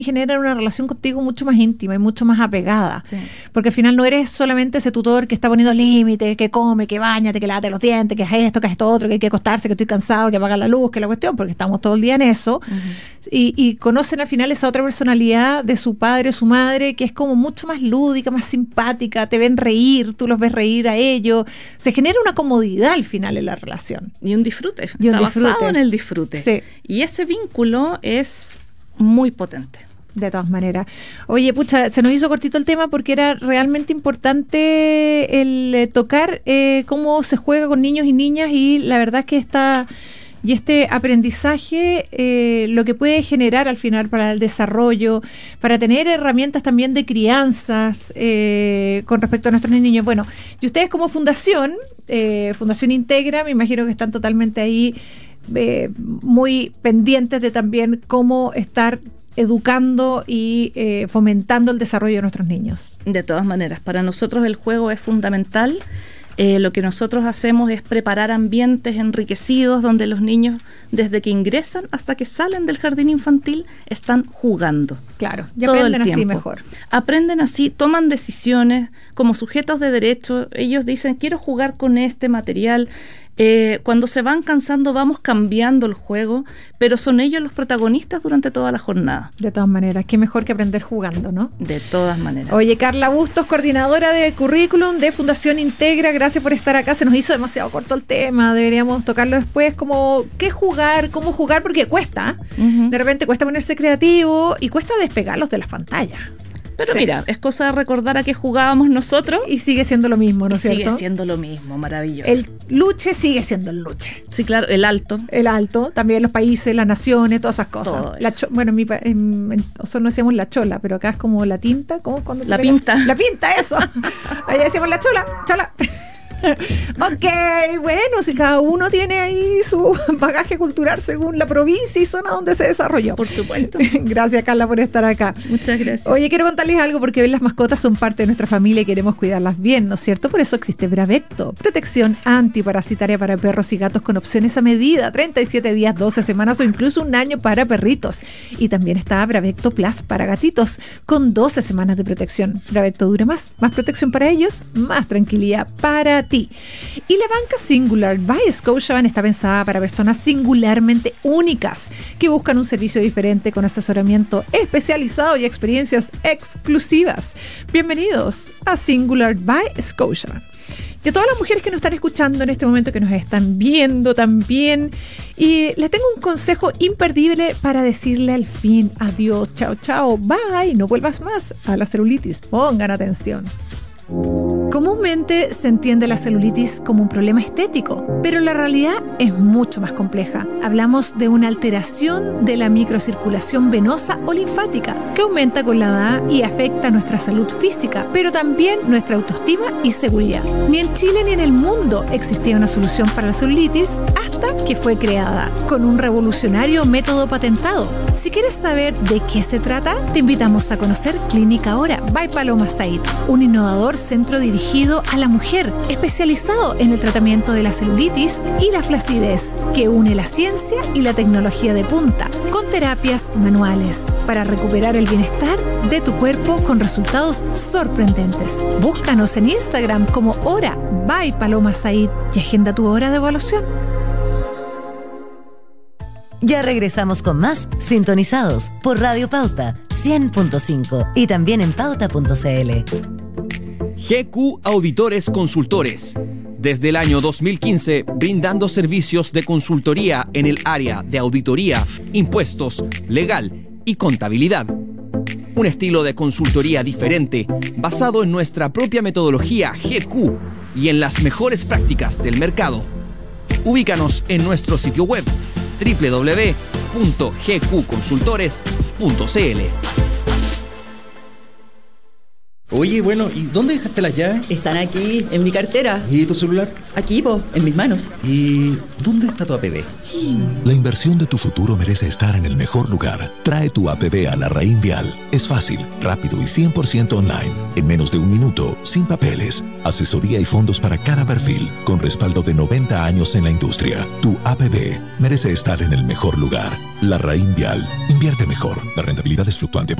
generan una relación contigo mucho más íntima y mucho más apegada. Sí. Porque al final no eres solamente ese tutor que está poniendo límites, que come, que bañate, que lávate los dientes, que es esto, que es esto otro, que hay que acostarse, que estoy cansado, que apaga la luz, que es la cuestión, porque estamos todo el día en eso. Y conocen al final esa otra personalidad de su padre o su madre que es como mucho más lúdica, más simpática, te ven reír, tú los ves reír a ellos. Se genera una comodidad al final en la relación. Y un disfrute. Y un Está disfrute. basado en el disfrute. Sí. Y ese vínculo es muy potente. De todas maneras. Oye, pucha, se nos hizo cortito el tema porque era realmente importante el tocar cómo se juega con niños y niñas, y la verdad es que este aprendizaje lo que puede generar al final para el desarrollo, para tener herramientas también de crianzas con respecto a nuestros niños. Bueno, y ustedes como fundación, Fundación Integra, me imagino que están totalmente ahí muy pendientes de también cómo estar educando y fomentando el desarrollo de nuestros niños. De todas maneras, para nosotros el juego es fundamental. Lo que nosotros hacemos es preparar ambientes enriquecidos donde los niños, desde que ingresan hasta que salen del jardín infantil, están jugando. Claro, y todo aprenden el así tiempo. mejor. Aprenden así, toman decisiones como sujetos de derecho. Ellos dicen, quiero jugar con este material. Cuando se van cansando vamos cambiando el juego, pero son ellos los protagonistas durante toda la jornada. De todas maneras, qué mejor que aprender jugando, ¿no? De todas maneras. Oye, Carla Bustos, coordinadora de currículum de Fundación Integra, gracias por estar acá. Se nos hizo demasiado corto el tema, deberíamos tocarlo después, como qué jugar, cómo jugar, porque cuesta. De repente cuesta ponerse creativo y cuesta despegarlos de las pantallas. Pero mira, es cosa de recordar a qué jugábamos nosotros. Y sigue siendo lo mismo, ¿no es cierto? Sigue siendo lo mismo, maravilloso. El luche sigue siendo el luche. Sí, claro, el alto. El alto, también los países, las naciones, todas esas cosas. Todo Bueno, nosotros no decíamos la chola, pero acá es como la tinta. ¿Cómo? Cuando la pinta. La pinta, eso. Allá decíamos la chola. Ok, bueno, si cada uno tiene ahí su bagaje cultural según la provincia y zona donde se desarrolló. Por supuesto. Gracias, Carla, por estar acá. Muchas gracias. Oye, quiero contarles algo porque hoy las mascotas son parte de nuestra familia y queremos cuidarlas bien, ¿no es cierto? Por eso existe Bravecto, protección antiparasitaria para perros y gatos con opciones a medida, 37 días, 12 semanas o incluso un año para perritos. Y también está Bravecto Plus para gatitos con 12 semanas de protección. Bravecto dura más protección para ellos, más tranquilidad para ti. Y la banca Singular by Scotiabank está pensada para personas singularmente únicas que buscan un servicio diferente con asesoramiento especializado y experiencias exclusivas. Bienvenidos a Singular by Scotiabank. Y a todas las mujeres que nos están escuchando en este momento, que nos están viendo también, y les tengo un consejo imperdible para decirle al fin adiós, chao, bye, no vuelvas más a la celulitis. Pongan atención. Comúnmente se entiende la celulitis como un problema estético, pero la realidad es mucho más compleja. Hablamos de una alteración de la microcirculación venosa o linfática que aumenta con la edad y afecta nuestra salud física, pero también nuestra autoestima y seguridad. Ni en Chile ni en el mundo existía una solución para la celulitis hasta que fue creada, con un revolucionario método patentado. Si quieres saber de qué se trata, te invitamos a conocer Clínica Hora by Paloma Said, un innovador centro dirigido a la mujer, especializado en el tratamiento de la celulitis y la flacidez, que une la ciencia y la tecnología de punta, con terapias manuales, para recuperar el bienestar de tu cuerpo con resultados sorprendentes. Búscanos en Instagram como Hora by Paloma Said y agenda tu hora de evaluación. Ya regresamos con más Sintonizados por Radio Pauta 100.5 y también en pauta.cl. GQ Auditores Consultores. Desde el año 2015, brindando servicios de consultoría en el área de auditoría, impuestos, legal y contabilidad. Un estilo de consultoría diferente, basado en nuestra propia metodología GQ y en las mejores prácticas del mercado. Ubícanos en nuestro sitio web www.gqconsultores.cl. Oye, bueno, ¿y dónde dejaste las llaves? Están aquí, en mi cartera. ¿Y tu celular? Aquí, en mis manos. ¿Y dónde está tu APB? La inversión de tu futuro merece estar en el mejor lugar. Trae tu APB a Larraín Vial. Es fácil, rápido y 100% online. En menos de un minuto, sin papeles. Asesoría y fondos para cada perfil, con respaldo de 90 años en la industria. Tu APB merece estar en el mejor lugar. Larraín Vial. Invierte mejor. La rentabilidad es fluctuante.